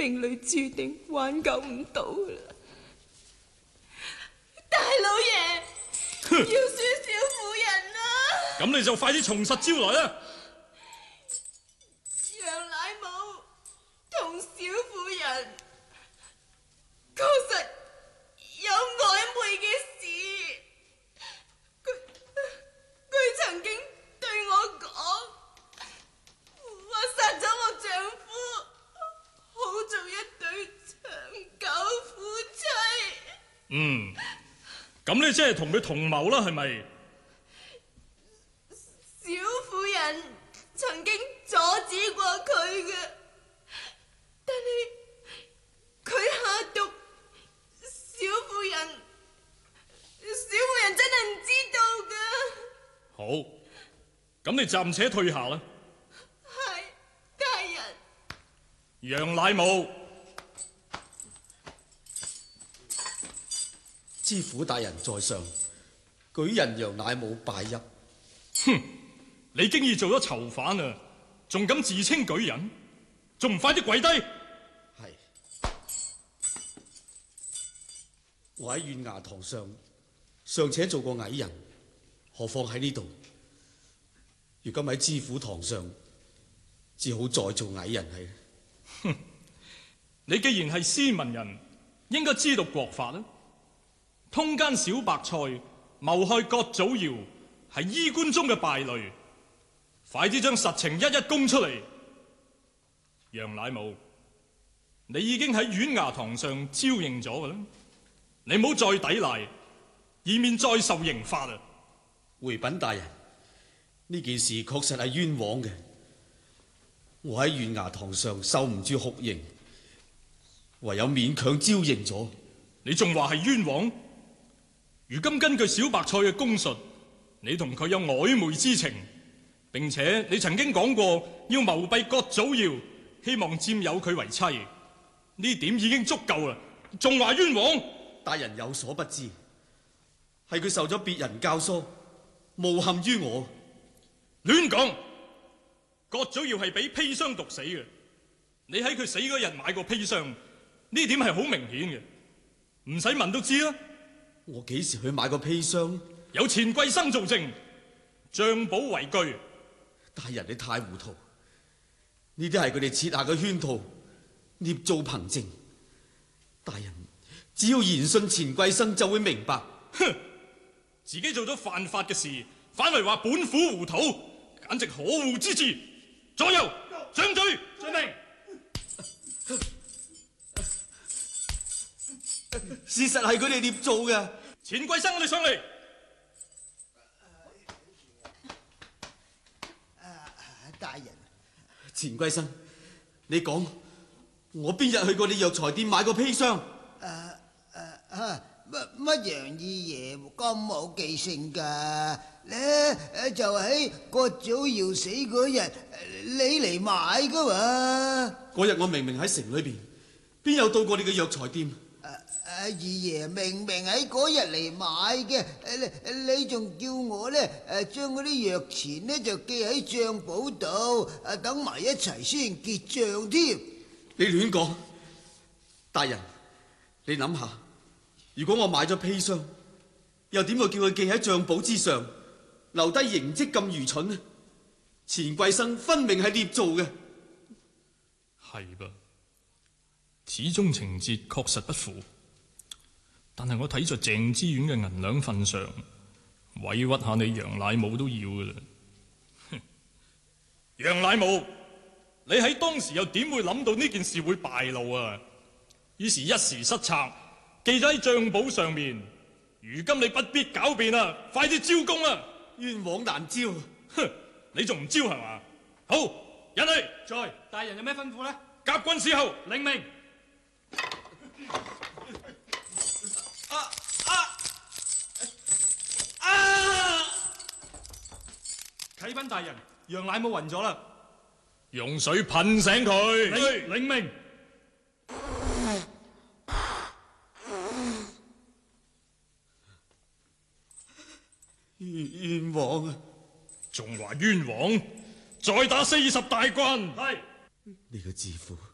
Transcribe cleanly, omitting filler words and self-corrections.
命裏注定挽救唔到啦。大老爺，饒恕小婦人啦！ 咁你就快啲從實招來啦！ 楊乃武同小婦人確實有曖昧嘅事，佢曾經對我講，話殺咗我丈夫，好做一對長久夫妻。 咁你即係同佢同謀啦，係咪？ 小婦人曾經阻止過佢嘅，但係佢下毒，小婦人真係唔知道㗎。 好，咁你暫且退下啦。 係，大人。 楊乃武， 知府大人在上，舉人楊乃武拜泣。 哼！你經已做咗囚犯啦，仲敢自稱舉人？仲唔快啲跪低？ 係，我喺縣衙堂上尚且做過矮人，何況喺呢度？如今喺知府堂上，只好再做矮人係。 哼！你既然係斯文人，應該知道國法啦。通姦小白菜、謀害葛祖堯，係衣冠中嘅敗類。快啲將實情一一供出嚟。楊乃武，你已經喺縣衙堂上招認咗㗎啦，你唔好再抵賴，以免再受刑罰啊！ 回稟大人，呢件事確實係冤枉嘅。我喺縣衙堂上受唔住酷刑，唯有勉強招認咗。 你仲話係冤枉？如今根據小白菜嘅供述，你同佢有曖昧之情，並且你曾經講過要謀蔽葛祖堯，希望佔有佢為妻，呢點已經足夠啦，仲話冤枉？ 大人有所不知，係佢受咗別人教唆，誣陷於我。 亂講！葛祖堯係俾砒霜毒死嘅，你喺佢死嗰日買過砒霜，呢點係好明顯嘅，唔使問都知啦。 我幾時去買過砒霜？ 有錢貴生做證，帳簿為據。 大人你太糊塗，呢啲係佢哋設下嘅圈套，捏造憑證。大人只要言信錢貴生就會明白。 哼！自己做咗犯法嘅事，反為話本府糊塗，簡直可惡之至。左右掌嘴，遵命。 事實係佢哋捏造嘅。 錢貴生，你上嚟。 大人， 錢貴生，你講我邊日去過你藥材店買過砒霜？ 乜楊二爺咁冇記性㗎？咧就喺葛祖堯死嗰日，你嚟買㗎嘛？ 嗰日我明明喺城裏邊，邊有到過你嘅藥材店？ 二爺明明喺嗰日嚟買嘅，你仲叫我咧將嗰啲藥錢咧就記喺帳簿度，等埋一齊先結帳添。 你亂講！大人，你諗下，如果我買咗砒霜，又點會叫佢記喺帳簿之上，留低形跡咁愚蠢呢？錢貴生分明係捏造嘅。 係吧？始終情節確實不符。但係我睇在鄭知縣嘅銀兩份上，委屈下你楊乃武都要㗎啦。楊乃武，你喺當時又點會諗到呢件事會敗露啊？於是一時失策，記咗喺帳簿上面。如今你不必狡辯啦，快啲招供啦！ 冤枉難招。 哼，你仲唔招係嘛？好，人嚟。 在，大人有咩吩咐呢？ 甲軍伺候， 領命。啟稟大人，楊乃武暈咗啦， 用水噴醒佢。 領命。 冤枉啊！ 仲話冤枉？再打40大棍。 係。 你個自負！